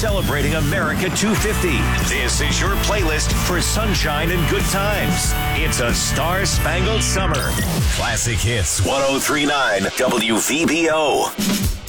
celebrating America 250. This is your playlist for sunshine and good times. It's a star-spangled summer. Classic Hits 103.9 WVBO.